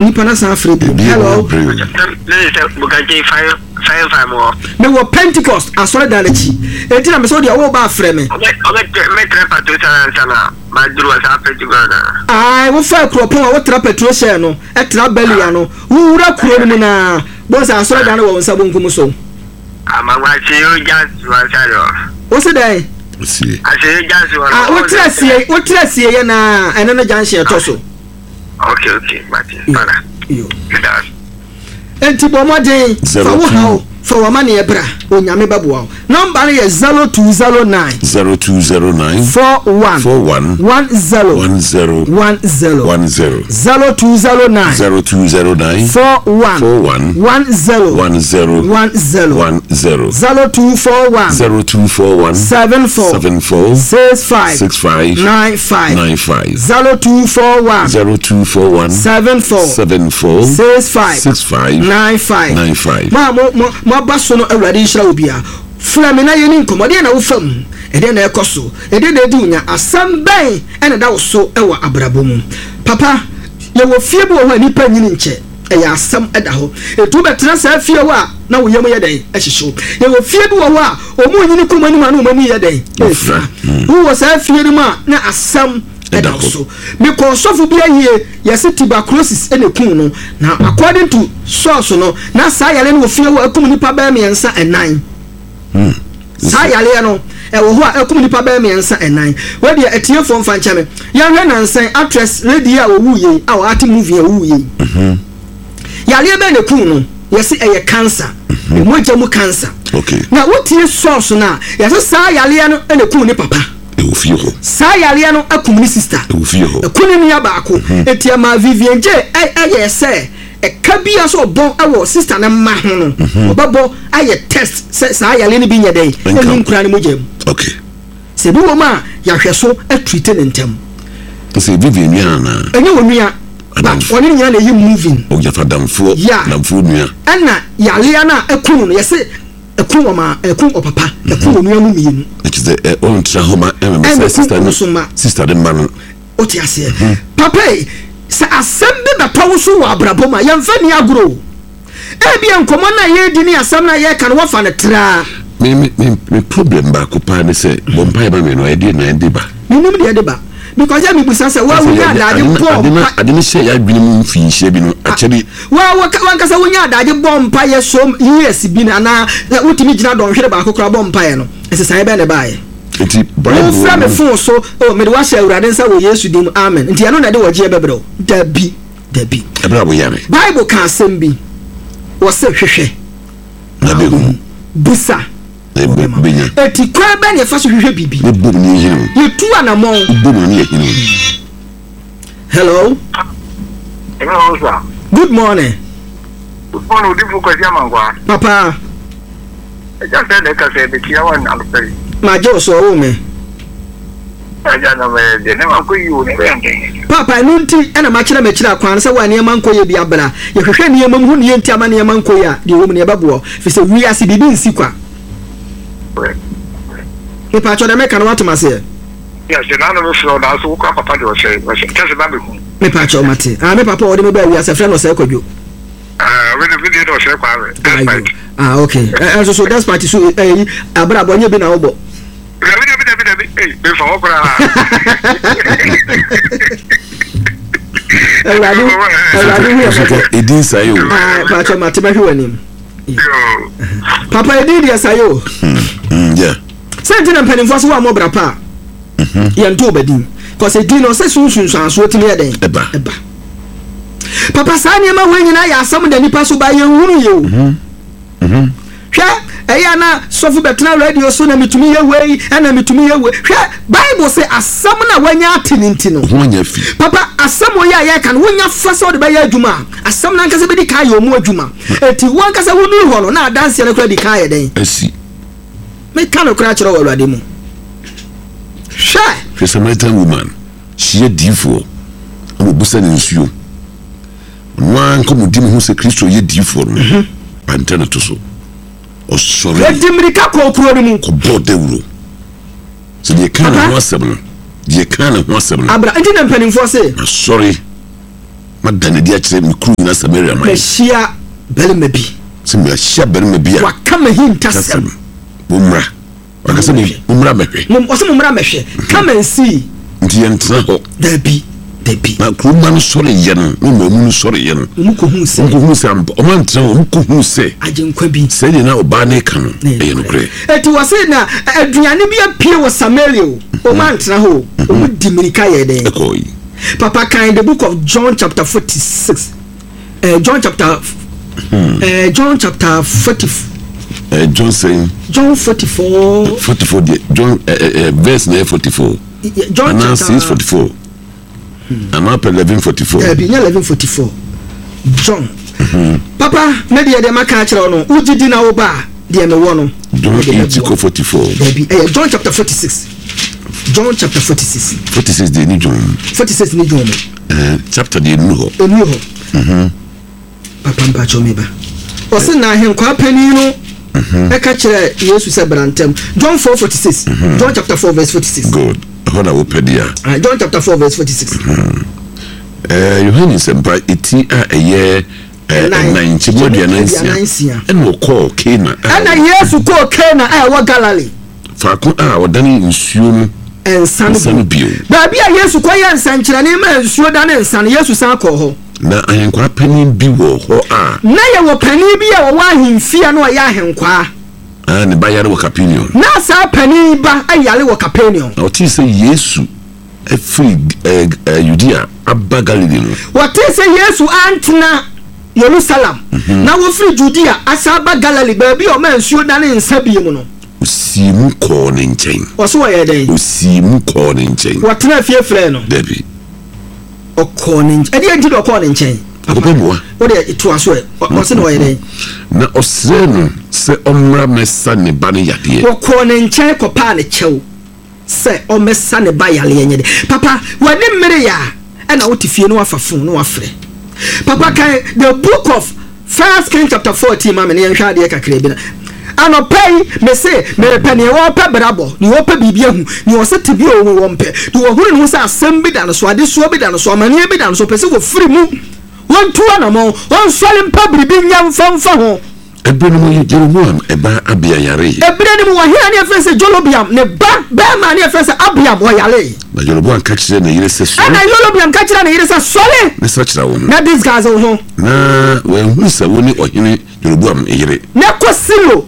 nipa na san free bi. Hello. Me wo Pentecost asore da lechi. Enti na me so de wo ba frɛ me. Me trepato sana ma duru sa Pentecost. Ai wo fa kropon wo trepato share no, e tra belia no. Wo wura kuro ni na. Bo sa asore da na wo nsa bonkum so. Amagwa chi yo just wa saro. Wo se dai? See. I say just wa. Ah, wo trasie ye na eno no janhye to so. Okay, Martin. Para. Yo. Enti bo modern fa wo hawo fa wo ma ne ebra onyame baboa number no ye 0209 0209 41 10 10 0209 41 0241 74 65 95 0241 74 65 95 ma baso no awrade nhira obia flame na yeni nkomode na wo fam ede na ekoso ede na edi unya asam ben ene da wo so ewa abrabom papa ye wo fie bo ho anipa nyini nche eya asam eda ho etu betra sa fie wo a na wo yem ye den ehihyo ye wo fie bo ho a omu nyini kuma ni ma na omani ye den efra wo sa fie ni ma na asam eda so because of bia hie yesi tuberculosis ene kun no na according to source no na sa yale no fie wo akum nipa ba miensa enan sa yale no e wo ho akum nipa ba miensa enan we dia etie fo mfa nchame ya hwe nansan actress lady a owu ye a ati movie owu ye yale be ne kun no yesi eye cancer emoja mu cancer okay na wotie source na yesi sa yale no ene kun ni papa sa yale no akumni sister ekuni ni abako etia ma Vivian J aye se e kabia so bon awo sister na ma ho no obabo aye test sa yale ni bi nya dai eni nkura ni mogem okay se bi wo ma ya hweso atreat ne ntem se Vivian nya na enye wonua but oni nya na yi moving o ja fadamfo damfo nua ana yale na ekunu no yese ekun o papa ekun o nua mu mienu the on trahoma sister the man o ti ase papa sa asembe batawo so wa abraboma yemfa ni agro e bia nkomo na ye di ni asam na ye kan wo fa ne tra me problem ba ko pa ne se bompa ba me no e di na e di ba minum de de ba because ya mi busa se wa wunya adaje bompa adini se ya gbini mu fi hye bi no acheri wa kasa wunya adaje bompa ye so yes bi na wutimi gina don hwere ba kokora bompa ye no esesa ebe ne baaye enti bible from the phone so me de wa share urade nsa wo Yesu dim amen enti ano na de wo je bebro dabi ebra bo yare bible kan asem bi wo se hwehwe na be hu busa benya eti kwa ba ne fa so hwehwe bibi ne bom ni yinu ye tu anamon bom ni yinu hello sir. Good morning Difu kwa mangwa papa just said that say the kia one and say ma jo so wo me ajana me de ne man ko yu ne bende papa nunti ena ma kira kwan se wa ne man ko ye bia bra ye hwehwe ne mam hu ne enti ama ne man ko ya de wo mu ne babo fi se wi ase bibi nsi kwa e pa cho de me kan wa to ma se yes the none of so na so kwa papa de o say just ba be hu me pa cho mate me papa o de me ba wi ase friend no se kwadwo we the video no share kwa okay so that's part so abra bonye bi na obo be for okra edin sayo pa cho mate ba hwenim papa edin dia sayo yeah sentina penifo so wa mo bra pa ye nto badin cause edin no se sunsun so timi eden eba papa sani ma wenyina ya asam da nipa so ba ye hunu ye hwa eya na sofu betra radio so na mitumi ye wei na mitumi ye we hwa bible say asam na wanya atinti no wonya fi papa asam wo ya kan wonya fa so de ba ya adwuma asam na nkase be di kan yo mu adwuma eti won kase wonu ho no na dance na kura di kan ye den asi me kan kura kire wo alwade mu hwa Samaritan woman she difo o busa ni nsuo nwan ko mudi mu se Kristo ye difo no antena to so o sorry edimrika ko kuro mu ko bodewuro so ye kan ho asem no ye kan ho asem no abra enti na mpanimfo se sorry madane dia kyerɛ me kru na Samaria man mehia belema bi se me hia belema bi a wakama hintasem umra wakasa me umra mehwe ose umra mehwe come and see nti yentena ho dabi na kuruma no sɔre yɛ no no mamu no sɔre yɛ no mukohu sɛ ɔmantra mukohu sɛ agyenkwa bi sɛ ne na ɔbaa ne ka no ɛyɛ no korɛ eti wɔ se na aduane bi apie wɔ Samaria o ɔmantra ho ɔmu di mirika yɛ dɛn ɛkɔyi papa kan the book of John chapter 46 John chapter 40 John saying John 44 John verse 44 John chapter 6:44 and up 11:44 be 11:44 John papa me de maka kire no ugidi na wo ba de me wo no John 8:44 be John chapter 46 John chapter 46 de ni John 46 ni John chapter de ni ho papa mpa chomeba o se na henkwa pani no eka kire Yesu se brantem John 4:46 John chapter 4 verse 46 good hola wopedia John chapter 4 verse 46 Yohane sempa eti a eye 9 chimodua 9 eno ko Kana ana Yesu ko Kana wo Galilee faako a odane nsuo no ensano bio ba bia Yesu ko ye nsankyere ne ma nsuo da ne nsano Yesu san ko ho na ahenkwa panin bi wo ho a na ye wo panin bi a wo ahemfia no ya ahenkwa ne ba yare wo Capernaum na sa panin ba ayale wo Capernaum o ti se Yesu free Judea abba Galilee no what say Yesu antena Jerusalem na wo free Judea asaba Galilee ba bi o ma nsuo da ne nsa bi mu no osimu ko ne nchen oso wa ye den osimu ko ne nchen watena fie frɛ no David o ko ne nchen edi enti do ko ne nchen papa mo o de to aso e o se no wa ye den na osre no se omra mesa ne ba ne yade o ko ne nchen ko pa ne chew se o mesa ne ba yale yenye de papa wani mmere ya na wo tifie no afafun no afre papa kan the book of 1 Kings chapter 14 ma me ne hwa de kakra bi na anopai me se me pe ne wo pe brabo ni wo pe bibia hu ni wo se tibi o wo mpe ni wo huru ne ho se asem bi da no so ade so bi da no so amane bi da no so pe se wo firi mu won tuwa na mo won sole mpa bribi nyam famfa ho ebere mo Jeroboam eba abia yare ebere ne mo wa hia ne afense Jeroboam ne ba ma ne afense Abiam wo yare na Jeroboam ka kire na yire se so ana Jeroboam ka kire na yire se sole ne so kire wo na this guys ho na we hu se woni ohene Jeroboam yire na kosilo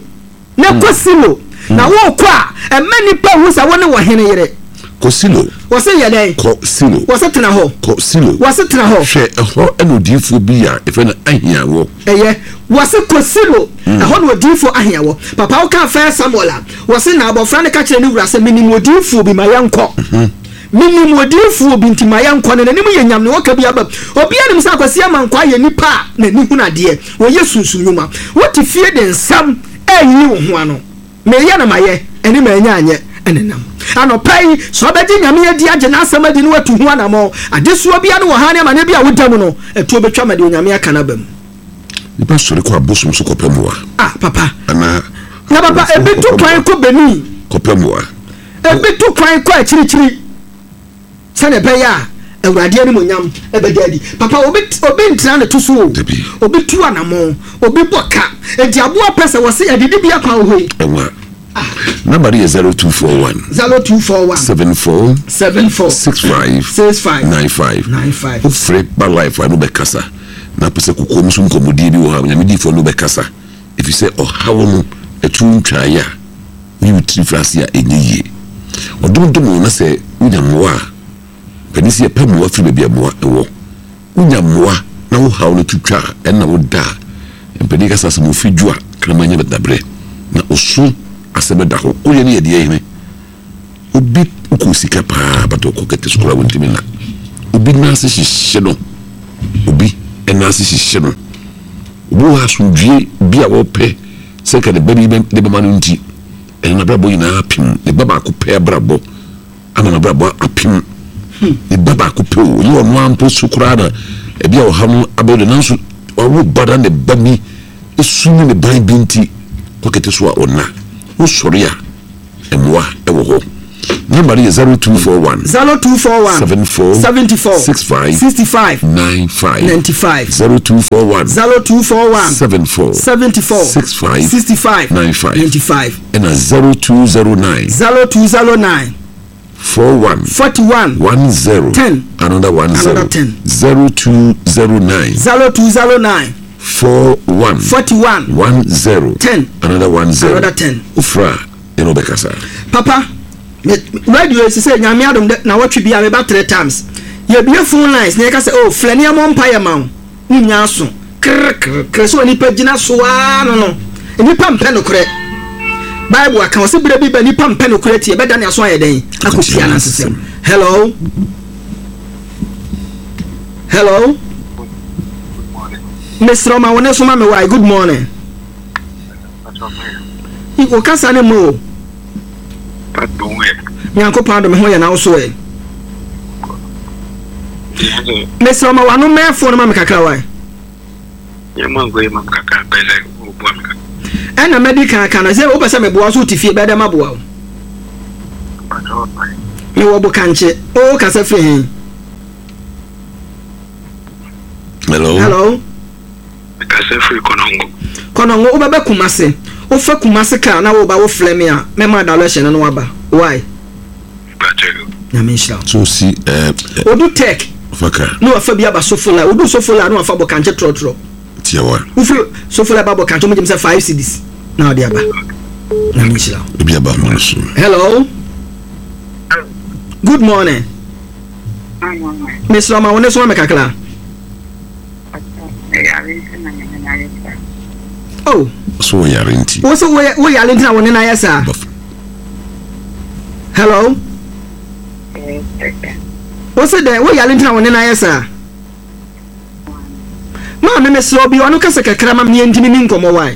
na wo kwa emani pa hu se woni wo hene yire kosilo wose yede kosilo wose tena ho kosilo wose tena ho hwe ho enodifo bi a efe na ahia wo wose kosilo ho no odifo ahia wo papa wo ka fa Samuel wose na abofra ne ka kire ne wura se minim odifo bi mayanko minim odifo bi nti mayanko ne nanim ye nyam ne wo ka bi aba obi anim sa kwasi amankwa ye nipa na ni hu na de wo yesusu nyuma wo ti fie de nsam ayi wo ho ano me ye na maye eni ma anya anye enenam anopai so beji nyame adi age na asem adi no watu hu anamo adesuo bia no wo ha ne ma ne bia wodam no etuo betwa ma de nyame aka na bam ni ba sori ko abosom so kopamua papa ana na papa ebetu kwan ko beni kopamua ebetu kwan ko achirichiri sane beya awurade ani monyam ebedi adi papa obi ntra na tuso obi tu anamo obi boka enti aboa pese wo se yadidi bia kwan ho number is 0241 74 65 95 free by life no be kasa na pese kokom so nkomodie bi wo ha nyame difo no be kasa if you say hawo no etu ntwa ya ni witri frase ya enyiye odumdum na se unyamwa penisi epemu afri bebia moa ewo unyamwa na wo hawo no tutwa na wo da empedi kasa se mo fidwa kramanya bedabre na osu asebe da ho oye ne yede yene obi ko sika pa bato ko kete skula wontimi na obi na se hihye no obi na se hihye no obo ha sundwie bia wo pe se ka de baby de mama no nti na brabo ina apim de baba ko pe brabo ana na brabo apim de baba ko pe o yo no ampo sukura na e bia wo ha no abode nanso wo bada ne bami esunu ne ban binti ko kete so a ona wo soria emwa ewo ho number is 0241 74 65 95 0241 74 65 95 and 0209 41 10 another 10 0209 41 10 another 10 ufra eno bekasa papa radio is say nyame adom na watwe bia me ba 3 times ye bia phone lines na ka say oh flani am pa ya ma unya so kr so ni pagina so no ni pam pe no kre bible aka so bra bi ba ni pam pe no kre tie be da ne aso ayeden akopia na sesem hello Mr. Roma wone so ma me why good morning iko kasa ne mo nyanko pando me ho ya na wo so e Mr. Roma wano me phone ma me kakra why Yamango mam kakra bele obo am ana medical kana say wo pese me boa so tifie be da ma boa me wo bo kanche o kasa fi hin hello kasa fi konongo o baba kumase o fa kumase ka na wo ba wo flame a me ma dalation no waba why na me sha so si o do tech faka no afa bia ba sofola o do sofola no afa bo kanche trotro tiawa o fi sofola ba bo kanche mo jemse 5 cedis na o dia ba na me sha bia ba mo so hello good morning Miss Roma wone so me kakla oh so yarinti wo so wo yarinti na woni na yesa hello wo so de wo yarinti na woni na yesa ma me mesro bi onu kase kakra ma me ndimi ni nkomo wai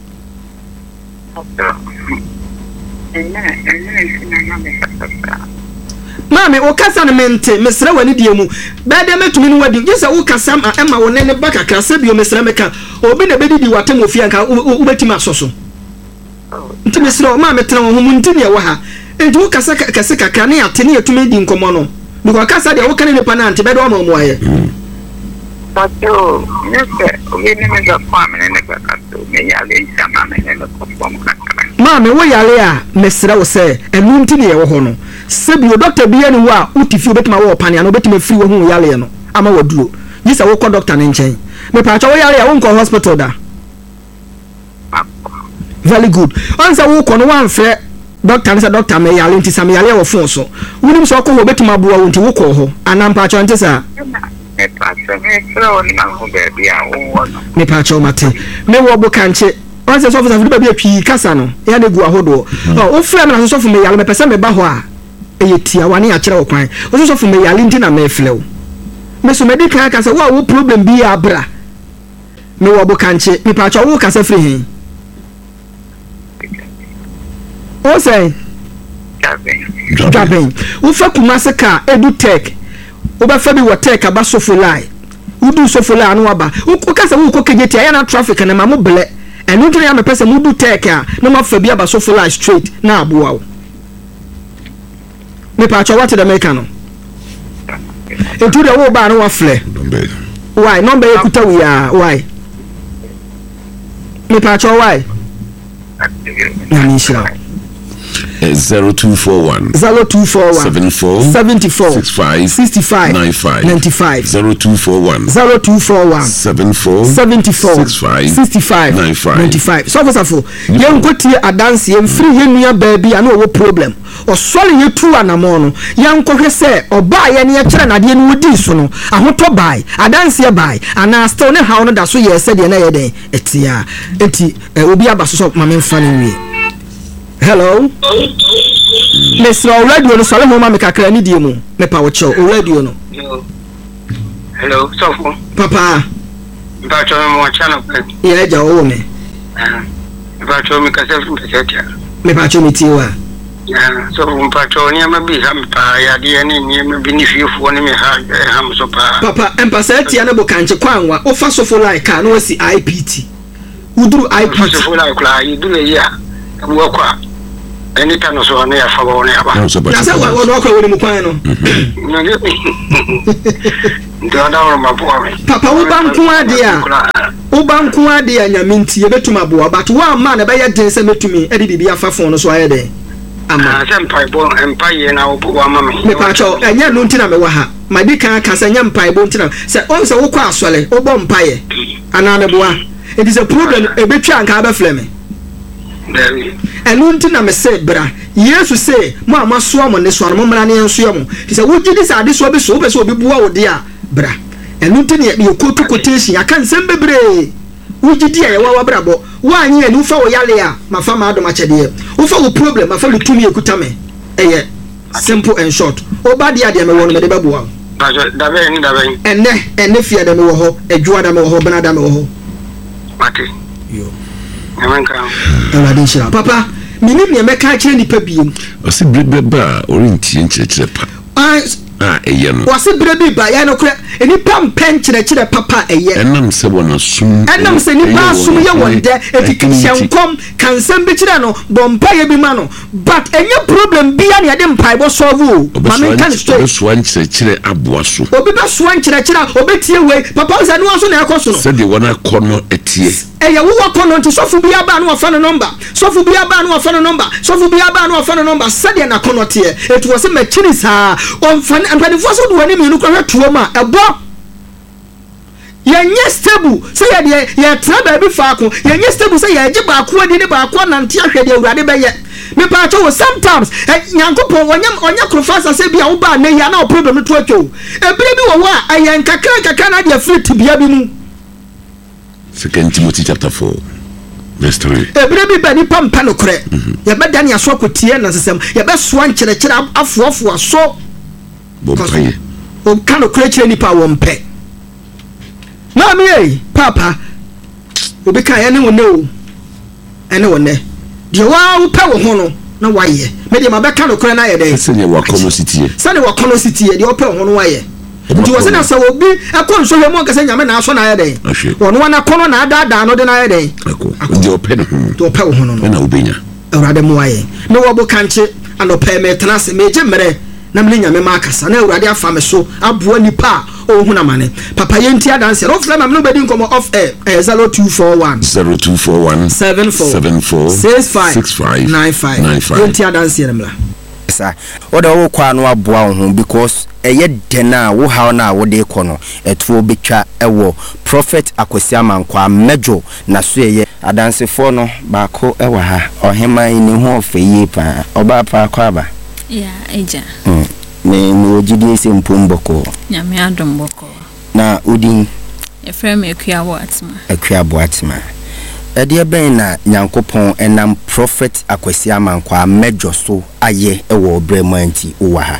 Mami o kasa na mente mesra wani die mu ba de metumi no wadi gisa wo kasa ma ema wo nene baka kasa bi o mesra meka obi na bedi di watem ofia nka wo betima asoso nti mesra o ma metena wo mu nti ne wo ha enti wo kasa kakra ne atene yatumi di nkomo no biko kasa de wo kane ne pa na ante be do ma mo aye Pato nese o ne me ga kwa me ne ga kato me ya le chama me ne ko bom kakra Mami wo yale a mesra wo se enu nti ne wo ho no sebi o doctor bi ene wo a utifi obetima wo pane ana obetima free wo hu yale no ama waduro yisa wo ko doctor ne nchen me pa cha wo yale a wo nko hospital da very good once wo ko no wan frɛ doctor ne sa doctor me yale nti sam yale wo phone so wonim so ko obetima boa wo nti wo ko ho ana mpa cha nti sa me pa cha me fro ni ma ho be bia wo no me pa cha o mate me wo bo kanche once so officer bi pii kasa no ya ne gu ahodo o frɛ me na so me yale me pese me ba ho a eyetia wane a kire okwan wo so fu me yale nti na me flew me so medical ka say wo problem bi abra me wo bo kanche me pa cha wo ka say free hin o say jaben wo fa kumase ka edu tech wo ba fa bi wo tech aba sofolai wo du sofolai anu aba wo ka say wo ko kejeti ya na traffic na ma mo ble enu tire ya me pese mo du tech a na ma fa bi aba sofolai straight na aboa wo me pa cho what the make no into the wo ba no wa fle why number e kuta we are why me pa cho why na ni shira 0241 74 65 95 0241 74 65 95 so for ye nkoti adanse ye free ye nua baabi ana wo problem osole ye tu anamo no ye nkohwe se oba ye ne ye kire nade ne wodi so no ahoto bai adanse ye bai ana still ne hawo no da so ye se de na ye den etia enti obi abaso so mame mfa ne wie hello Mr. Radio no sale ho ma me kakra ni die mu me pa wo cho radio no hello so papa ba cho mo channel ye ja wo me ba cho me ka se fu se tia me pa cho me tiwa ya so pa cho ni ma bi ham pa ya die ni me bi ni fifu ni me ha ham so pa papa empa se tia na bo kanche kwanwa o fa so for like ka no wasi IPT uduru IPT so for like la iduru ya wo kwa Any time so on there for one aba. Na say what no kwa we mu kwan no. The other my boy. Papa wo banku ade a. Wo banku ade a nyame nti ye betuma boa but one man be ye den se metumi e de bibia fa fon no so aye den. Ama. Sempai bo empire na wo bo ama me. Me pa cho enya no nti na me wa ha. Ma di kan ka se nya mpai bo nti na se on se wo kwa asole wo bo mpaye. Ana ne boa. It is a problem e betwa anka ba fleme. Enu nti na me se bra Yesu se mo amaso amo ne so no mra ne enso amo ti se wo gidi sa de so be so be so be buwa wo de a bra enu nti ne ye kotu quotation aka nsem bebre wo gidi a ye wa bra bo wo anyi enu fa wo yale a mafa ma adoma chede wo fa wo problem mafa wo tumi ekuta me eye simple and short o ba dia me wo no me de be buwa da be enne fia da me wo ho adwua da me wo ho bana da me wo ho okay yo amanka eladinshira papa minim ne meka kire nipa biom o se brebe ba orintie nkyerɛkyerɛ pa eye no o se brebe ba ya no kure nipa mpen kyerɛkyerɛ papa eye enam se bona sum enam se nipa sum ye wonde etikishankom kansam bi kyerɛ no bompa ye bi ma no but enye problem bia ne de mpai bo solve o ma me kan straight so nkyerɛkyerɛ aboa so obi be so nkyerɛkyerɛ obetie we papa se no so na ekoso no se de wona kono etie eye wo kono nti sofu bia ba no afa no number sofu bia ba no afa no number sofu bia ba no afa no number sade na kono tie etu wo se machini saa on fan ampadifo so do wani mi no kwa tuo ma ebo yenye stable say ye tra ba bi fa ko yenye stable say ye je ba ko adi ne ba ko nante ahwede awurade be ye me pa cho sometimes nyankopon onya krofasa say bia wo ba na ya na problem to atwo ebire bi wo a ayen kakra na dia free tibia bi mu 2 Timothy chapter 4 verse 3 ebire bi ba ni pampa no kore ye be dan ya so akotie na sesem ye be so ankyerɛkyerɛ afoafo aso bompaye o kan no kore kyerɛ nipa wo mpe na me papa obi kan ya ne wo ne o ene wo ne de wa wo pa wo ho no na waye me de ma be kan no kore na ye den se ne wa kono sitie de wo pa wo ho no waye nti wo se na sa obi akon so hwe mo nkase nyame na aso na ye den wono wana kono na ada no de na ye den de o pe no de o pa wo ho no na obenya awurade mo waye me wo bo kanche anopa me tena se me je mere na me nyame ma akasa na awurade afa me so aboa nipa o hu na mane papa yenti adanse ro fra ma me no bedi nkomo off air 0241 74 65 95 yenti adanse remla sa oda wo kwa no aboa wo ho because eye dena wo ha na wo de kono etuo betwa ewo prophet Akwasi Amankwa mejo na so eye adansefo no baako ewa ha ohema ni ho ofeye pa oba pa kwa ba ya eja me no gidi se mpomboko nyame adomboko na udin efrem Akuabo Atima ede ben na Nyankopon enam prophet Akwasi Amankwa mejo so aye ewo bremanti uwa ha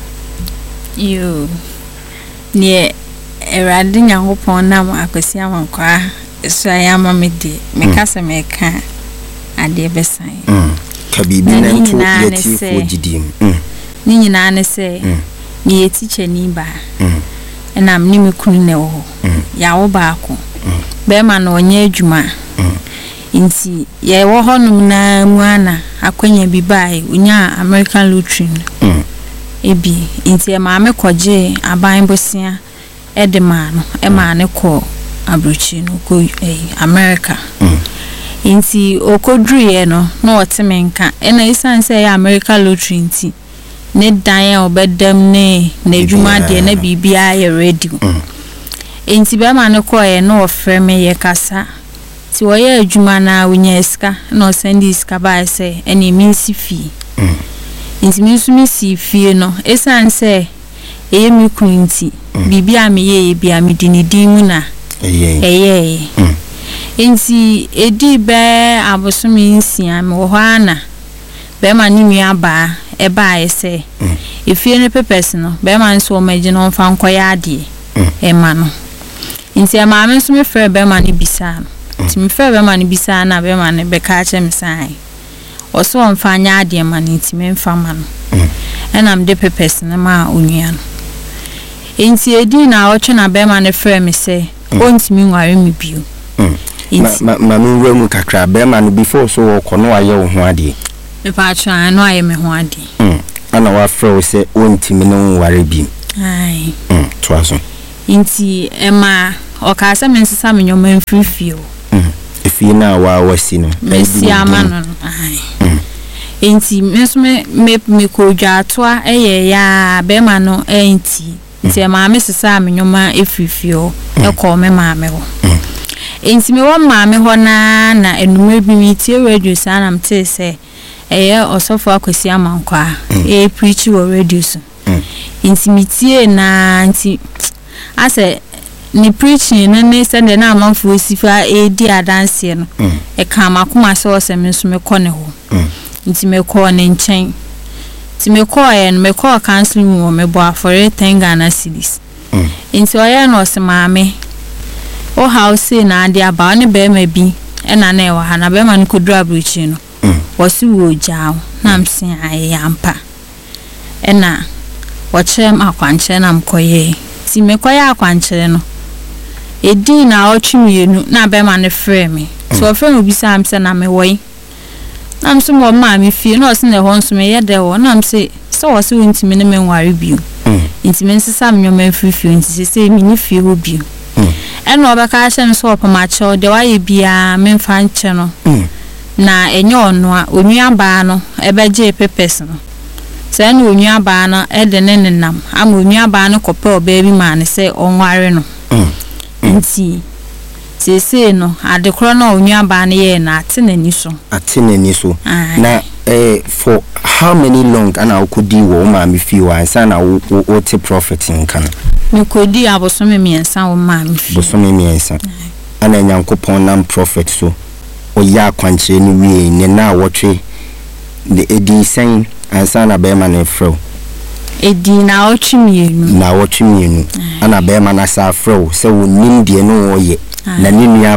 yo nie erade Nyankopon nam Akwasi Amankwa so ayama mede mekasa meka ade besan kabibi na nto yeti fo gidim ni nyina ne se me yeti chani ba na amni me kunu ne wo ya wo baako be ma na onye adwuma inti ye wo honum na muana akwanya bi bai unya American lottery ebi inti e ma me koje aban bosia edema no e ma ne ko abrochi no ko America inti okodruye no na otemenka ena isan se ya American lottery inti ne dan obedam ne na adwuma de na bibia ye ready inti be ma ne ko ye no ofre me ye kasa ti wo ye adwuma na wonya iska na send iska ba se eni minsi fi inti mi si fi no esan se eye mi kunti bibia me ye bia me dinidi mu na eye inti edi be abosomi nsia me wo hana be ma ni mi aba e ba ese efie ne pepes no be ma nso o magi no fa nkoya ade e ma no inti e ma me nso me frɛ be ma ni bisa no ti me frɛ be ma ni bisa na be ma ne be ka che me sai o so on fa nya ade ma ni ti me mfa ma no e na me de pepes na ma onua no inti edi na o che na be ma ne frɛ me se o ntimi nware me bio ma no wura mu kakra be ma no before so wo kono aye wo ho ade me pa twa no aye me ho ade ana wa frɛ se ontimi no ware bi ai to aso inti ema o ka se me nsesa me nyoma mfirifio efie na wa wasi no mesi ama no ai inti me ko dwa toa eye ya be ma no enti nti ma me sesa me nyoma efirifio e ko me ma me ho enti me wo ma me ho na enumre bi mi tie radio sana mte se eye osofo Akwesi Amankwa e preach wo radio so enti mi tie na enti ase ni preaching ne sende na amanfo sifa e di adanse no e ka makoma se o se me so me kɔ ne ho nti me kɔ ne nkyɛn nti me kɔ me kɔ counseling wo me bo afore 10 Ghana cedis nti o ye no se maame o house na ade aba ne be ma bi e na e wa ha na be ma no kodru abruchi no wasi wo jaaw na msin aye ampa e na wo chem akwanche na mkoye ti me koye akwanche no edi na otwimienu na be ma ne frɛ me so o frɛ me bi sa am se na me woyi na mso mo ma me fie na o se ne ho nso me ye de wo na mse so wo se wontimi ne me nware bio intimi nsesa me nyoma frifio nti se me ni fie ho bio eno obeka hye nso opama che de wa ye bia me mfa nche no na enye ono a onua baa no ebeje pepes no se na onua baa no ede ne nenam ama onua baa no kope oba bi ma ne se onware no nti sese no adekro na onua baa no ye na atenani so na for how many long ana okodi wo ma me fi wa ansa na wo te prophet nkan ni kodi abosome miensa wo ma me fi bosome miensa ana nyankopon nam prophet so o ya kwanche ni wie ne na wotwe de edi sen ansa na be ma ne fro edi na otwimienu ana be ma na sa fro se wo nim de no wo ye na ni nua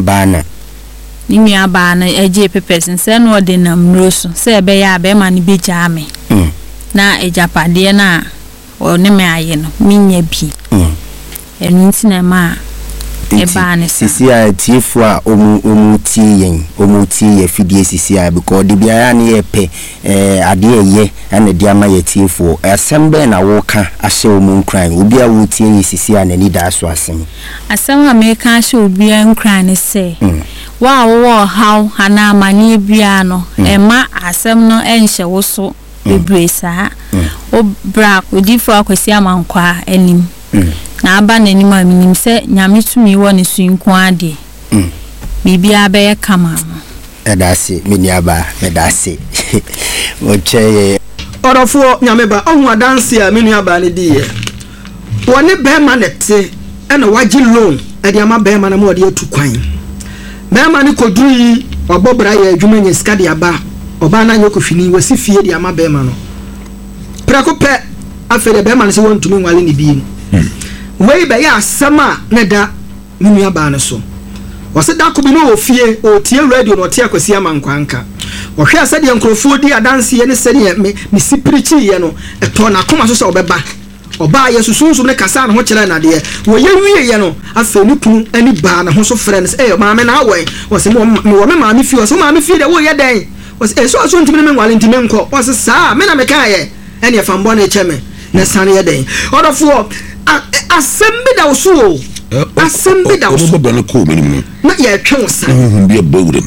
ba na eje pepes nse no de na mroso se be ya be ma ne be jame na ejapade na o ne me aye no minya bi enu ntina ma eba ne sisi a tifu a omu tie ye fidie sisi a because de bia na ye pe ade ye na de ama ye tifu asembe na wo ka ahye omu nkran obi a wo tie ye sisi a na ni da so asem a me ka ahye obi a nkran ne se wa wo how ana amani bia no ema asem no enhye wo so bebresa o bra odifu Akwesi Amankwa anim na aba n'anim a minim se nyame tumi wo ne sunko ade bibia be ye kama edase mini aba edase o cheye orofo nyame ba ohun adanse a menu aba ne die woni be ma nete ena wagi loan ade ama be ma na mo de atu kwan be ma ne koduru yi obobra ye adwuma nya sika de aba oba na nyokofini wasi fie de ama be ma no prakope afere be ma ne se wontumi nwale ne bi wei be ya asama na da menu aba ne so wose da ko bi no ofie o tie radio no tie Akwesi Amankwa nka wo hwe ase de nkrofo di adanse ye ne se ne me sipirichi ye no eto na koma so se obeba oba ye susunsu ne kasa na ho kire na de wo ye wie ye no afa ni kunu ani ba na ho so friends maame na awen wose mo me maame fi wose maame fi de wo ye den wose so ntimi me nwale ntimi nko wose saa me na me ka ye ene fa mbo na cheme na sane ye den odofo asembi da wo so asembi da wo so na ye twen sa bi abawrem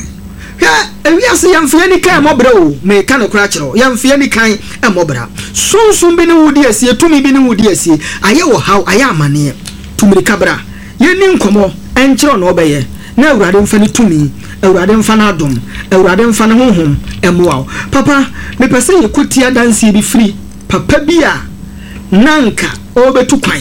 ewiase yamfie ni kan mobra o me kan okra kire yamfie ni kan mobra sunsun bi ni wudi asie tumi bi ni wudi asie aye wo haw aye amane tumiri kabra ye ni nkomo enkire no obeye na awurade mfa ni tumi awurade mfa na adom awurade mfa na honhom emwa papa me pese ye kutia dansi bi free papa bi a nanka obetu kwan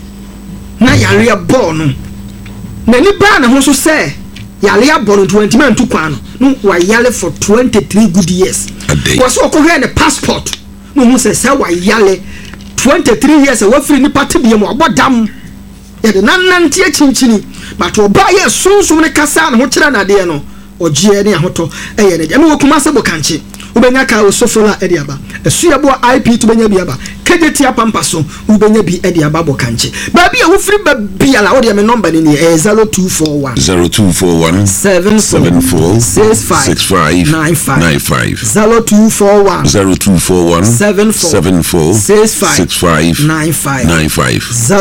na yare ball no na ni ba na ho so se yale aboro 20 man to kwan no wa yale for 23 good years was okohwe ne passport no mu se wa yale 23 years wa free ni party bi mo abodam ya de nanante achinchini but oba ye sunsun ne kasa na ho kira na de no ogie ne ahoto eye ne me wo kuma se bo kanche ubenya ka osofola ediaba esuya bo IP to benya biaba kejetia pampa so ubenya bi e de ababo kanche ba bia wo firi ba bia la wo de me number ni 0241 774 65 95 0241 774 65 95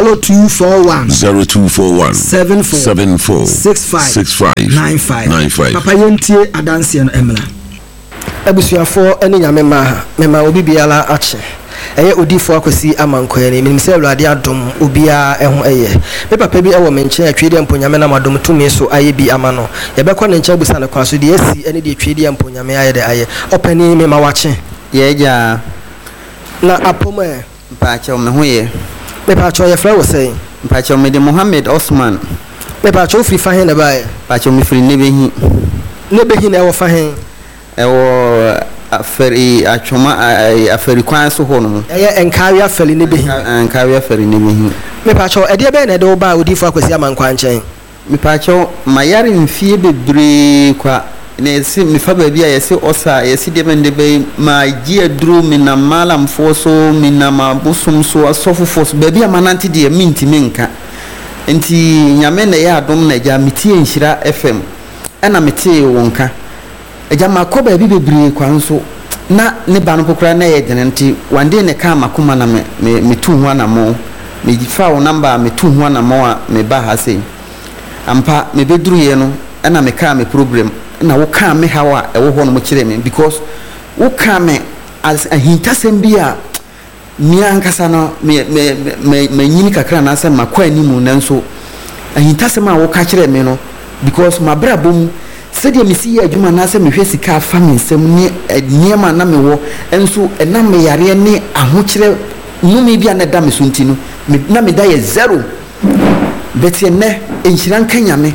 0241 774 65 95 papa yentie adanse no emla abusuafo ene nyame mema obi biala ache eye odifo akwasi amankoye ne minimse awlade adom obia eho eye me papa bi ewo menche atwede emponyame na madom tumi so aye bi amano ye bekọ ne nche busa ne kwaso de esi ene de atwede emponyame aye de aye opani me ma wache ye ja na apoma mpacho me ho ye me pacho ye fra wo sei mpacho me de Mohammed Osman me pacho free fa hen na bae pacho me free nebehi na ewo fa hen ewo aferi atwoma aferi kwan so ho no eye enkawe aferi nebehi enkawe aferi nebehi me pacho e de be na de wo ba odifo akwasi amankwa nchen me pacho mayare mfie bebre kwa na esi me fa ba bia yesi osa yesi de bende be ma gi adru me na malam foso me na mabusum so asofofo so ba bia manante de minti menka enti nyame na ya adom na ja metie nhira FM ana metie wonka eja makoba bi bebre kwan so na ne ba no pokora na ye denenti wande ne ka makoma na me tu ho na mo me fa wo number me tu ho na mo a me ba ha sei ampa me beduru ye no ana me ka me problem na wo ka me hawa e wo ho no mo kire me because wo ka me as a hintasem bia mi ankasa no me nyini kakra na asem makwa animu nanso a hintasem a wo ka kire me no because mabrabom sede me si adwuma na asem hwe sika fa me nsem ne niema na me wo enso na me yare ne ahokire numi bia na da me so ntino na me da ye zero betie ne enhiran kanyame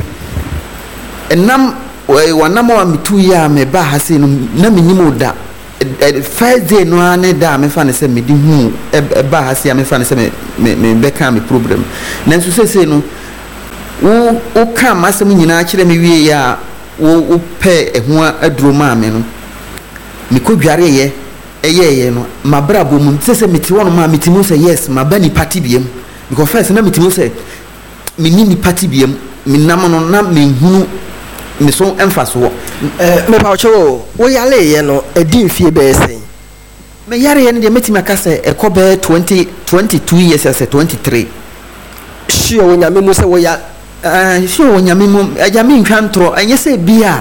enam wanam wa mitu ya me ba ha se no na me nyimo da first day no ane da me fa ne se me di hu ba ha se me fa ne se me be ka me problem nanso se no wo ka masem nyina kire me wie ya wo pe ehu aduro ma me no me ko dware ye eye no mabrabo mu se me ti wono ma metimu se yes mabani party biem because first na metimu se me ni party biem me nam no na me hunu me so emfaso me pacho wo yale ye no edi mfie be esen me yare ye ne de metimi akasa ekobe 22 years as 23 sure wo nyame mu se wo ya sure wo nyame mu ajame ntwa ntro anye se bia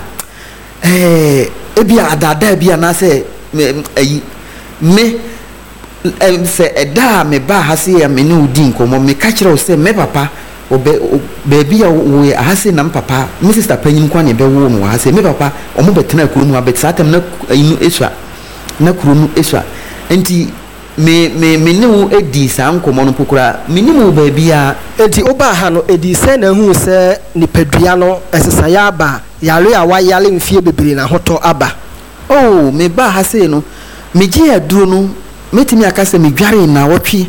ebia adada bia na se me se eda me ba ha se ya me ne udi nkomo me ka kire o se me papa baby we ahase nam papa me sister panyin kwa ne be wo no ahase me papa omo betena kuru mu abet satem na inu eswa na kuru nu eswa enti me ne wo edi sa nkomo no pokura me ni mu baby a enti oba ha no edi se na hu se nipadua no esesa ya aba yale a wa yale mfie bebre na hoto aba oh me ba hase no me gi aduro no metimi akase me dware na wotwe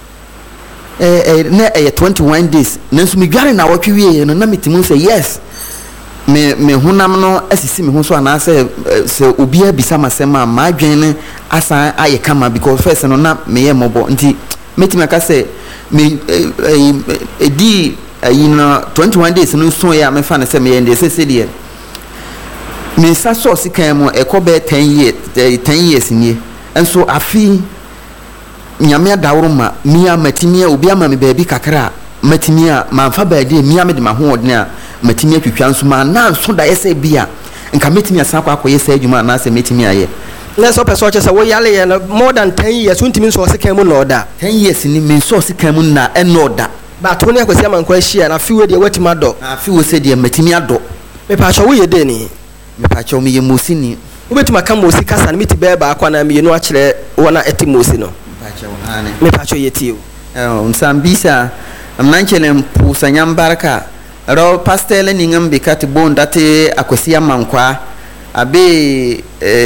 na 21 days nanso me dware na wotwe wie no na metimu say yes me hunam no asisi me hu so ana se obi abisa masema ma adwen ne asa aye kama because first no na me ye mobo nti metimi akase me edi na 21 days no so ya me fa na se me ye ndese de me sa so sikan mo ekobe 10 years nie enso afi nyame adawro ma mia matimi obi ama me baabi kakra matimi a manfa baadi mia me de ma ho odne a matimi atwitwa nso ma na nso da yese bia nka matimi asa kwa akoye sa adwuma na asa matimi aye na so person che say wo yale ye more than 10 years untimi nso sikan mu no da 10 years ni me nso sikan mu na eno da ba to ne akwasi amankwa hia na fiwe de watima do afi wo se de matimi ado me pa cho wo ye de ni me pa cho me ye mosini ubetima ka mosi kasa na miti beba akwa na me no a kire wona eti mosi no me pacho yetio Msambisa amnanchele mpusa nyambaraka ro pastele ningam bikati bondate akwesi amankwa abe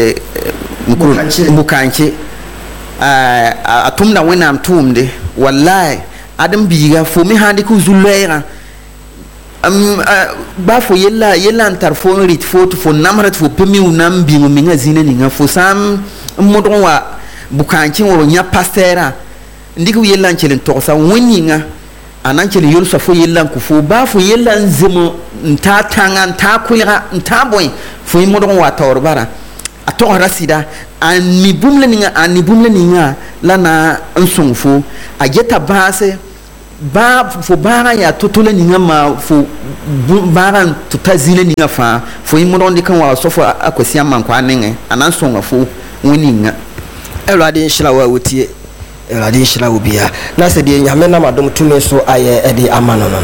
mukanche atumna wena amtumde wallahi adam biga fo mi handi ku zulera ba fo yella antar fo rit fo to fo namrat fo pemi unam bi mo minga zina ninga fo sam modon wa bukanchi wo nya pastera ndiko yella nchele ntosa woninga ananchele yolsa fo yella kufu ba fo yella nzimo ntatanga ntakulira ntaboy fo yimodon wa tawrbara atora sida ani bumle ninga lana nsungfu ageta base ba fo bara ya totole ninga ma fo bara tutazile ninga fa fo yimodon dikan wa sofo akwasi amankwa nenge anansonga fo woninga Elade nhyira wa wotie Elade nhyira wo bia na se de nyame na madom tumi so aye ede ama no no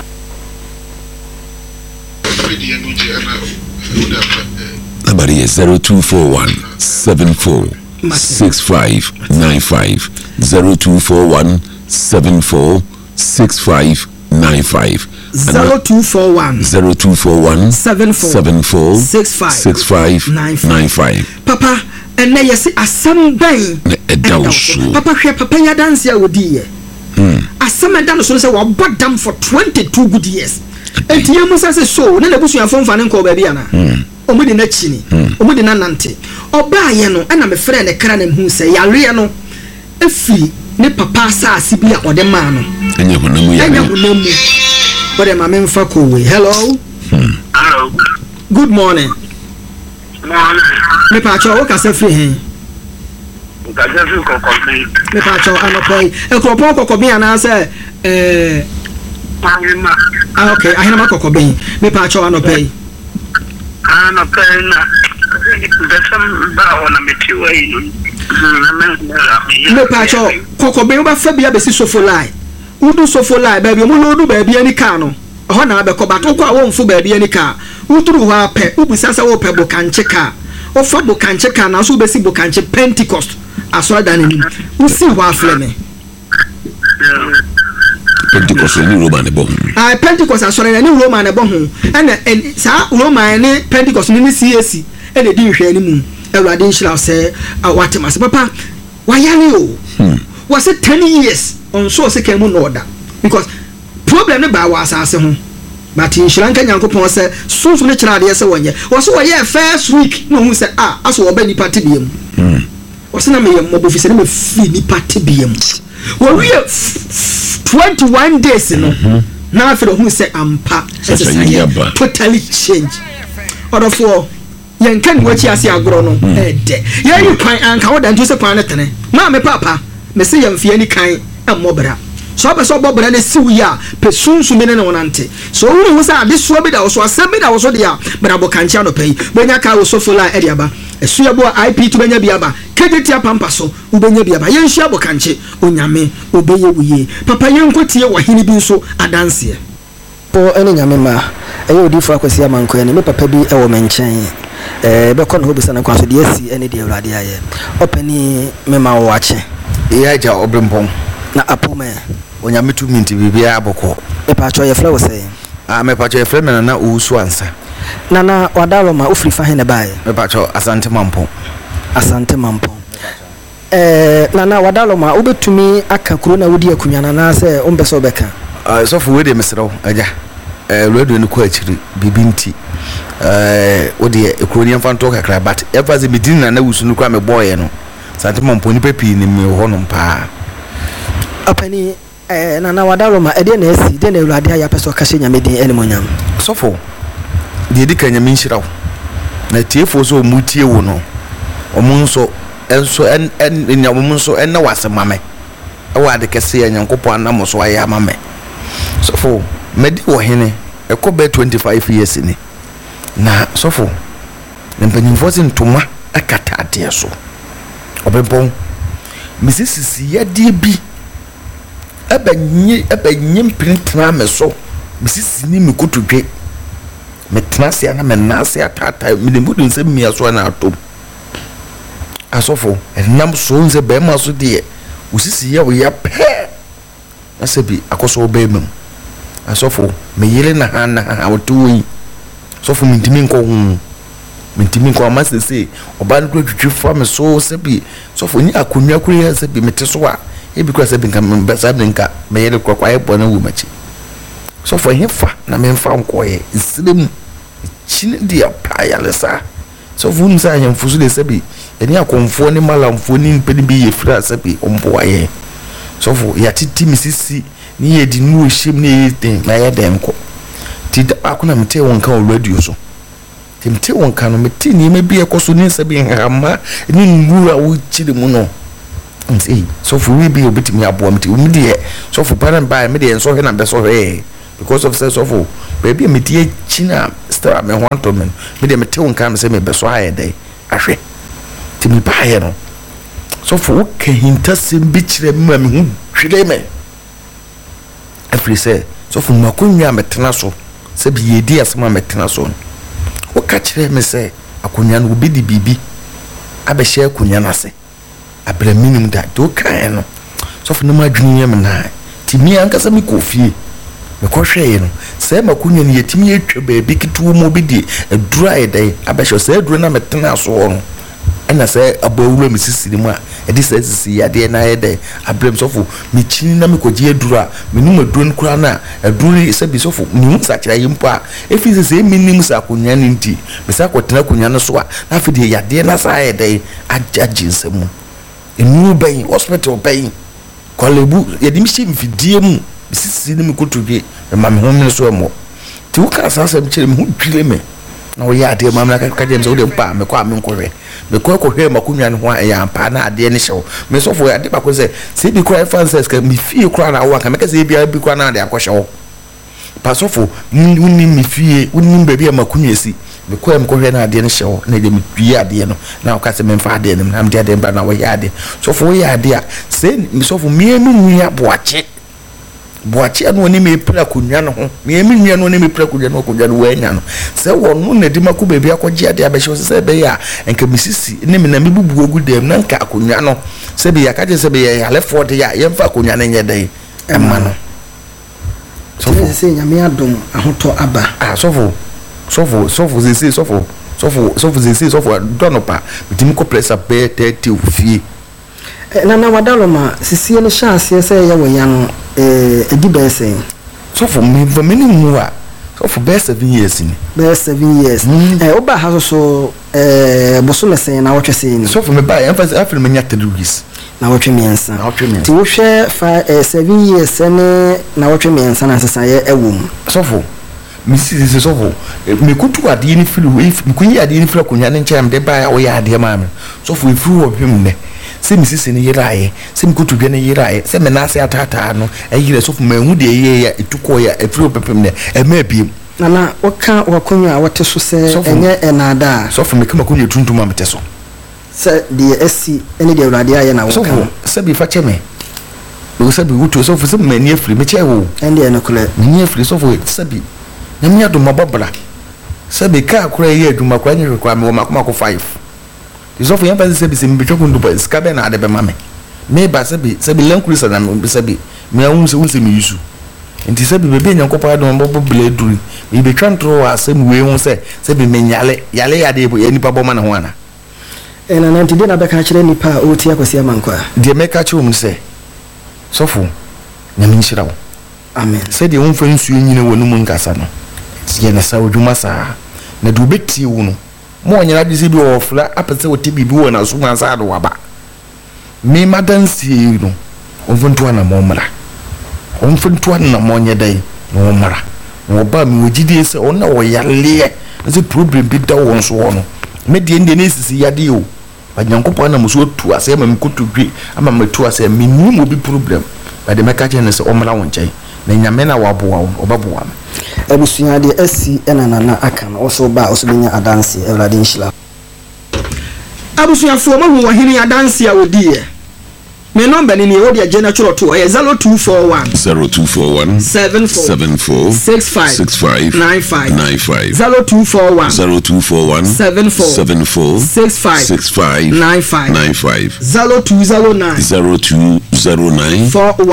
Number is 0241 74 6595 0241 74 6595 0241 74 6595 Papa and na yesi asam ban papa hwe papa nya dance a wodi ye asam dan so say we bodam for 22 good years enti yemu say so na busu afon fa ne nko ba bia na omudi na chini omudi na nante oba ye no na me frɛ ne kra na hu say yare no efi ne papa sa asibi a ode ma no enya honamu ya ode ma me mfa ko we hello good morning me pa cho wo ka se free hen ka se free kokobi me pa cho anopai e kropo kokobi ana se Mangina. Okay, I have a cocobe. Me patch on a pay. No pain. There's some bow on a material. Me patch on cocobe, but Fabia be so for lie. Udo so for lie, baby, Mulu, baby, any cano. A honor, but Cobatoka won't for baby any car. Utu wa pe, Ubisasa or pebble can check car. Or Fabo can check car, now so basic can check Pentecost. I saw that in you see what Fleming. Pentecost ni Roman ebo. Pentecost asore na ni Roman ebo ho. And sa Roman ni Pentecost ni CAC e de di hwe ni mu. Ewrade nhyira se watemas papa. Wayale o. Was it 10 years on so se kemu no order. Because problem ne ba wa asase ho. But nhyira nka Nyankopon se sunsu ne kira de se wonye. Was wo ye first week no hu se aso wo ba ni party biem. Was na me yem mo fi se ne me fi ni party biem. We are 21 days no now for who say ampa totally change order for yen kan wachi ase agro no de ye you kwan anka wo dan to se kwan ne tene ma me papa me se yem fie ni kan amobra so be so bobra ne siwu ya pe sunsu me ne wonante so wuri hu sa ade so be da wo so asem be da wo so de ya bra bo kancha no pay benya ka wo so fola e de aba esu ya bo IP to benya bi aba kedetia pampa so ubenya bi aba yen hia bo kanche onyame obeye wuye papa yen kotie wo hini bi so adanse po ene nyame ma eyo odifo akwasi amanko ene me papa bi e wo menchen be kon ho bisa na kwaso de asi ene de awrade aye opani me ma wo ache ya ja obrempon na apome onyame tu minti bibia aboko me pa cho ye fle wo say me pa cho ye fle me na usu ansa na wadalo ma ofri fa hene bae me pa cho asante mampo na wadalo ma obetumi aka kuro na wodi akunyana na se ombeso obeka so fu we de mesrew aja radio ni ko achiri bibinti wodi ekuro ni mfanto kakra but ever ze medina na wusu no kwa me boye no sante mampo ni pepi ni me ho no mpa apani na wadalo ma ede na esi de na awrade ya peso ka hye nyame din enimonyam so fu de di kan nyame nhiraw na tiefo so mutie wo no omunso enso en nyamunso en na wasemame ewa de kese ya Nyankopon anam so aye amame so fu medi wo hene ekobe 25 years ni na so fu mpanyimfo se ntoma akata ade so obempon misisisi ya die bi ebanyi mpintena me so misisi ni mikotudwe metnase ana menase atata minimudu nse mia so na atom asofo enam so nze be ma so de usisi ya wo ya pe asebi akoso obemem asofo meyele na hana awtoyi sofo mintimi nko amasese oba no twetwe fa me so sebi sofo ni akonwa kuri ya sebi meteso a ebi kwa sebi nka mbasa nka meyele kwa ebo na wu machi sofo hefa na memfa nkoye nsirem chine dia payalesa so vun sa yamfusu de sebi eni akonfo ni malamfo ni mpeni bi yefra sebi omboaye so for ya titi misisi ni ye di nu him na ye den na ye dem ko ti da akuna mete won kan o radio so ti mete won kan no mete ni me bi ekoso ni nsa bi hama ni nwura wo chiri mu no nti so for we be obitimi abo mete mi de so for parent by me de so he na be so he because of say so for baby me tie china star me want to me de mete won kan say me be so ha dey ahwe ti mi ba he no so for okay hintasem bi kire me hu hwele me every say so for makonya metena so se bi yedi asema metena so o ka kire me say akonya no bi di bibi abehye akonya na se abra minimum da do kan no so for no madwini yem na ti mi ankasa mi kofie me ko hwe no se makonya ne yetimi etwa ba bi kitu mo bi di adura edai abehye se adura na metena so no ena se abawura misisi mu a edi se sisi ade na yede abrem sofo mi chini na mi koje adura minum aduro nkura na aduro se bi sofo mi sa kira yimpo a efi se minim sa akonya ni nti me sa kwotena akonya no so a na afide yade na sa yede ajaji nsemu enu ben hospital ben kwalebu yede mi shi mfidie mu misisi ni mi kotodwe ma me ho me so mo ti wo ka sa se mi kire mi hu dwile me na wo ya ade mamla ka James wo de mpa me kwa me nkohwe me kwa ko hwe makunwa ne ho ya mpa na ade ne hyew me so fo ade ba ko se bi kwa fancies ka mi fie kwa na wo ka me ka se bia bi kwa na ade akohyew pa so fo wonni mi fie wonni ba bia makunwa si me kwa me ko hwe na ade ne hyew na de mi dwie ade no na wo ka se me mfa ade ne na me de ade ba na wo ya ade so fo wo ya ade a se me so fo me enu nua boache anu ni me pra kunwa no ho me nua no ni me pra kunwa no wa nya no se wonu na di maku bebia kwaji ade abehye se be ya enka misisi ni me na me bubu ogu dem na nka kunwa no se be ya ka je se be ya lefo de ya yemfa kunwa no nye dai emma no so se nyame adom ahoto aba sofo donopa bitimi ko pressa be 30 ofie na wadaloma sisie ne chance se ye woya no edi bese so for me for many more so for best 7 years ni best 7 years oba ha so boso mesen na wotwe sen so for me buy emphasis after me nyata dugis na wotwe miensa ti wo hwe 7 years ne na wotwe miensa na sesa ye ewom so for me see so for me kutu ade ni filu if me kunyi ade ni filu kunya ne nkyem de buy wo ya ade ma me so for ifu wo hwem ne se misisi ne yirae se mkutudwe ne yirae se menase atata no ayire so fuma hu de ye ya etuko ya efiro pepem ne ema biem na woka wakonwa wote so se enye enada so fuma kama kunye tuntuma mete so se de esi ene de awrade aye na woka so se bi fa cheme wo se bi wuto so se mani afiri me che wo ende ene kule mani afiri so fo se bi na me adoma babra se bi ka akura ye aduma kwa nyi kwa me wo makoma ko 5 isofu yamba se bi se mbitoko ndupa skabe na ade be mame me ba se bi lankulisa na me se bi me awun se wuse me yusu enti se bi bebe nyankopa do mbobo bleduri me be twantro asem we hu se bi menyale yale ya de nipa boma na ho ana ena na ntide na be ka kire nipa o ti akwasi amankwa de me ka kire um se sofu nyame nhyira wo amen se de won fa nsuo nyine wonu mu nkasa no ye na sa odwuma sa na du beti wo no mo nyina bi se bi ofla apese wote bibi wo na so mansa do waba me madansi no onfunto na mo mra onfunto na mo nye dai no mra no ba mi wogide se ona wo yale se problem bi da won so no me de ende ne sisi yade o banyankopo na muso tu ase ma mkotodwe ama matu ase minimo bi problem ba de meka che ne se omra won nkyai na nyame na waboa wo obaboa ebusunya de asi enana aka na oso ba oso benya adansi ewrade nshila abusunya fo mahu wahini adansi a odie me number ni wo de agena churo to 0241 74 65 95 0241 74 65 95 0209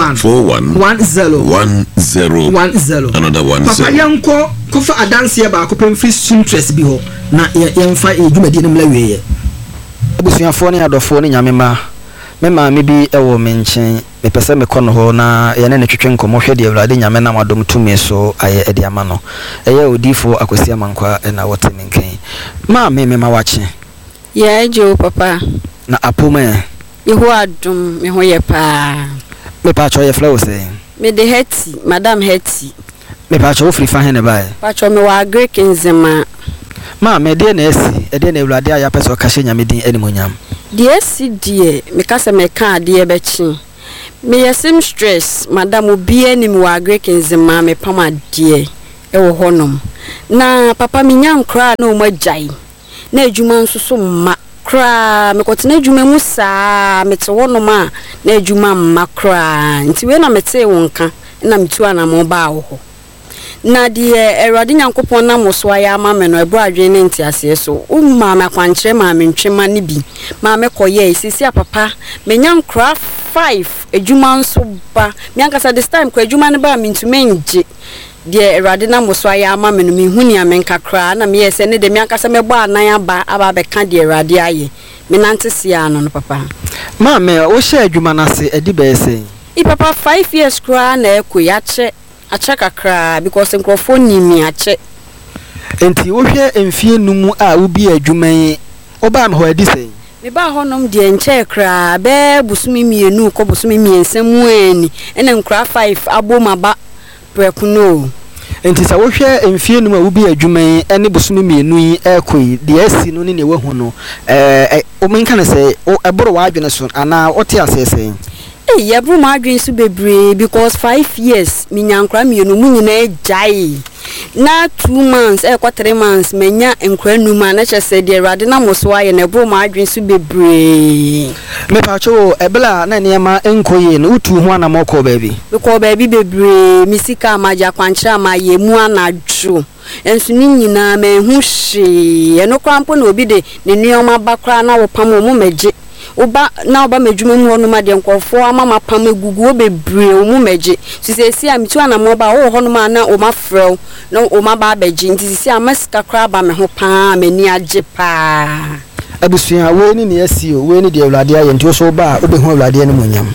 41 another one papa yanko kofa adansi e ba ko pemfri interest bi ho na yemfa edwumadi ne mla weye ebusunya fo ne adofo ne nyamema mema me bi ewo menchen me pese me kono ho na ye ne twetwe nkomo hwe de awrade nyame na madom tumi so aye edi ama no eye odifo akwasi amankwa na wote menken ma me ma wache ye jo papa na apoma ye ho adum me ho ye pa me pacho ye flow say me de Hetty madam Hetty me pacho free fa hene bae pacho me wa Greek nzema ma me de na esi e de na ewlade aya peso ka hye nyame din animonyam de esi de me ka se me ka de be chi me yesim stress madam obi ani me wa Greek nzema me pama de e wo honom na papa me nya nkra na o magyan na adwuma nso so ma kra me kotena adwuma mu saa mete wonom a na adwuma ma kra nti we na mete wonka na metu ana mo ba wo ho na de Erade Nyankopon na mo so aya ma me no ebro adwen ne nti ase so umma ma kwankyere ma me ntwema ne bi ma me koye sisi papa me nya nkra 5 adwuma nso ba me ankasa this time ko adwuma ne ba me ntume nje de Erade na mo so aya ma me no me huni amenka kra na me yese ne de me ankasa me ba anan aba be ka de Erade aye me nante sia no papa ma me wo hye adwuma na se edi be ese I papa 5 years kra na ekoyache achaka kra because nkrofo nimi ache enti wo hwe emfie numu a ubi adwuma yi oba me ho adi sei me ba honom de enche kra be busumi mienu ko busumi miensemu ani ene nkra 5 aboma ba prekuno enti sa wo hwe emfie numu a ubi adwuma yi ene busumi mienu yi ekoi de asi no ne we hu no o menka ne sei eboro wa adwene so ana ote asese yeah, bro, my dreams to be brave because 5 years, me nyankra me no munye jai. Na 2 months, 3 months, me nya enkra numa na che said the Erade na moswa ye na bro my dreams to be brave. Me pacho ebla na niema enkoye no utu ho na moko baby. Because baby be brave, misika maja kwanchira ma ye mu anadwo. Ensu ni nyina me hu hye. Eno kwampo na obi de ne nuoma bakra na wo pam mu meje. Oba na oba medwuma mu hono ma de nkofo amama pam egugu obebre omu meje sisi amitu ana mo ba wo hono ma na o ma frɛw na o ma ba beji nti sisi amasika kra ba me ho pa mani age pa abusua we ni ne asi o we ni de Awurade aye nti so ba obehu Awurade ne monyam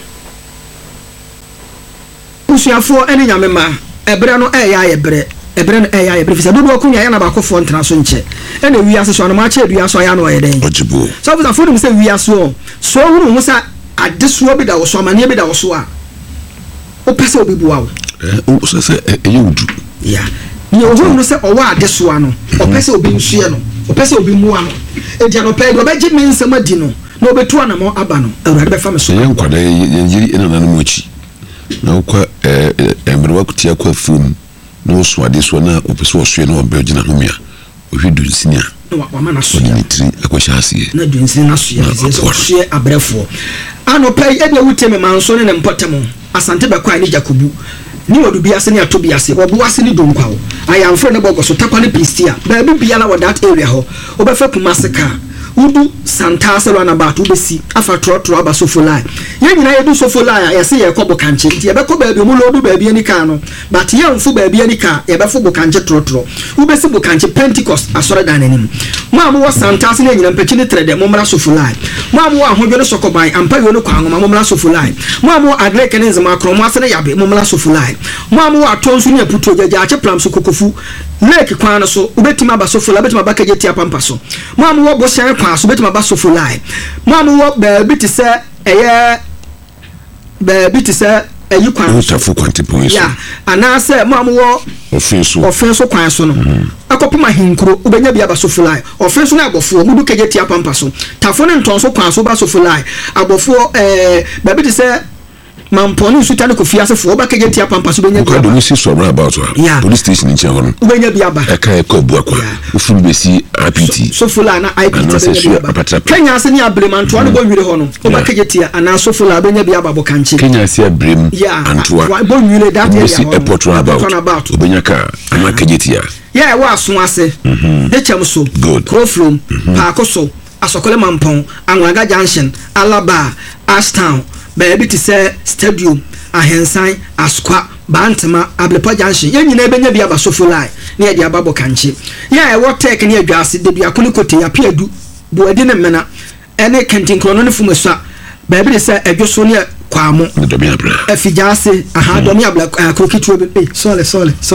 busuafo ene nyame ma ebre no aye bre ebre no aye bre fisa dodo akunya ya na ba kofo ntena so nche ene wiase so no ma cha dua so ya no yeden ojibo so busa fo dum se wiase so hunu mu sa adesuo bi da wo so amane bi da wo so a o pese obi buwa wo o se eyudu ya ni o hunu se o wa adesuo no o pese obi nsue no o pese obi muwa no edia no pe do be gi mensam adi no na obetu ana mo aba no Awurade be fa me so yen kwada yiri ena na no mochi na okwa emrewa kutia kwa fum no so adesuo na opese osue na obe gina homia ohwedu nsinia wa mana so ni tri akwasha asie na du nsina so ya so abrefo ano pay e de wuteme manso ne mpotemo asante be kwa ni Jakobu ni wodu biase ni atobiase wo buase ni donkwa wo ayamfre ne bogo so takwa ne pistia ba bi bia na wo that area ho obefa kumaseka udu santase rana batu besi afa trotro aba sofolai ye nyina yedu sofolai ya se ye kobo kanche nti ye be ko baabi mu lodu baabi ani ka no but ye mfu baabi ani ka ye be fo bo kanche trotro ubesi bo kanche Pentecost asore dan anim mo amu santase ne nyina mpeki ne trede mo mra sofolai mo amu ahodwo ne sokoban ampa yo ne kwa ngoma mo mra sofolai mo amu adreke ne nzema kromo ase ne yabe mo mra sofolai mo amu atonsu ne aputo jaja ache plam so kokofu lake kwan so ubetima ba sofolai betima ba kaje tia pampa so mo amu wo bo shan kwa so betima ba sofolai mo amu wo baabi ti se eye baabi ti se eyi kwan so tafu kwanti point ya anase mo amu wo offense kwan so no akopoma hinkro ubenya bia ba sofolai offense na abofo mudu kaje tia pampa so tafu ne ntonso kwan so ba sofolai abofo baabi ti se mamponi su tane ko fiase fo ba kaje tia pampa so benya bia ba do si so about police station in Chiagono ubenya bia ba e kai ko bu akwa ufuru besi IPT sofola na IPT benya bia ba Kenya se ni abremanto ane bo nwire ho no ba kaje tia ana sofola benya bia ba bo kanche Kenya se abrem antoa bo nwire that area airport about ubenya ka ama kaje tia yeah wa so ase de chem so croflom paakoso asokole mampon anwaga junction alaba ashtown baabi ti se stadium ahensan askwa bantama ablepa junction ye nyina benya bia ba sofolai na ye dia babo kanche ye wo tek ne adwase de bia koni kote ya piadu bo adi ne mena ene kentin krono ne fumasua baabi se adwoso ne kwamo afijase aha domi abla krokitwo be sorry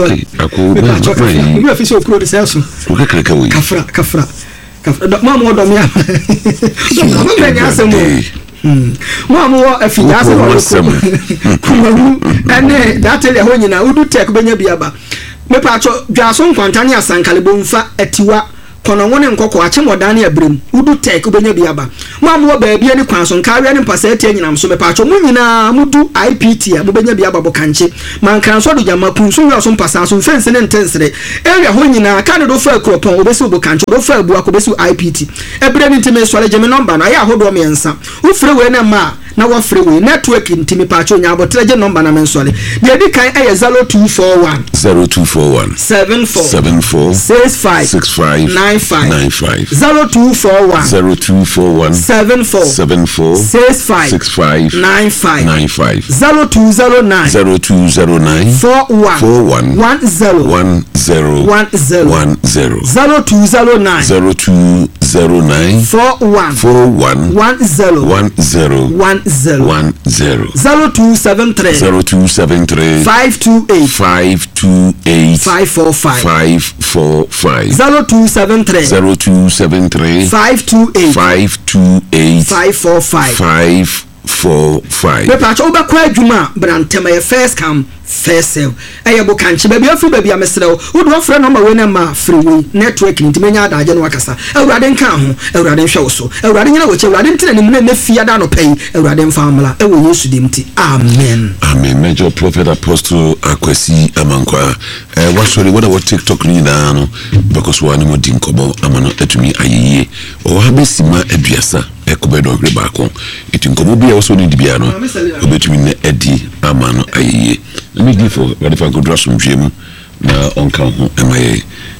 we afisi okro de selso kafra mama domi abla benya asemo mo amowo afida se no kumaru ene datele ho nyina udu tek benya biaba me pa cho dwaso nkwantane asankale bomfa atiwa kono woni nkoko ache modane abrem udu tek benya biaba mo amowo baabia ni kwanso nkawe ne mpasa atia nyinam so me pa cho mo nyina mudu IPT a mo benya biaba bo kanche mankan so do jama kunso wi so mpasa so fense ne ntensere area ho nyina ka ne do fa kropon obesi bo kanche do fa abu akobesu IPT ebre ni ntime so le number na ya hodo me nsa wo frɛ we na ma na wo frɛ we network ntime pa cho nya abotre je number na me nsole de di kan eye 0241 74 65 95 0241 74 65 95 0209 41 10 0209 41 10 0273 528 545 0273 528 545 me pa cho ba kwa adwuma brantema ye first come first sale ayebo kanche ba bia fu ba bia mesrew wo do frɛ number we na ma freeway network ntimenya adaje no wakasa awurade nka ho awurade nhwe wo so awurade nyina wo che awurade ntina ne mu na fia da no pai awurade mfamla ewo Yesu dimti amen amen. Major prophet apostle Akwesi Amankwa wasori wada wo TikTok ni na no because wa ni mo din kobo amano etumi ayeye o ha besima aduasa ekobedo hwe baako eti nkomo bia wo so ni dibia no obetumi na edi amano ayeye me di for wada fa godra so nhwemu na onka ho emaye